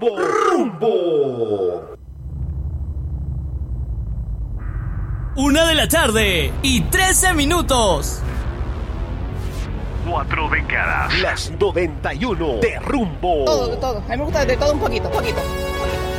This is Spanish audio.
Rumbo, rumbo. 1:13 4 décadas. Las 91 de Rumbo. Todo. A mí me gusta de todo un poquito.